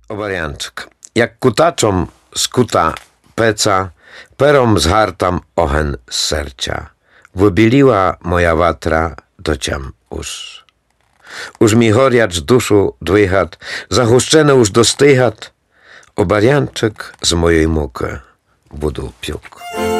Obarianczyk. Jak kutaczom skuta peca, perom zhartam ochen z sercia. Wybiliła moja watra dociam us. Už mi horiac dušu dvíhat, zahuščené už dostýhat, obarianček z mojej muky budu pjuk.